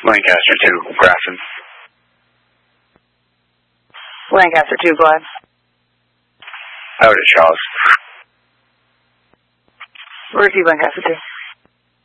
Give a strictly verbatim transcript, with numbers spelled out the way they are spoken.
Lancaster two, Grafton. Lancaster two, go ahead. Out at Shaw's. Receive Lancaster two.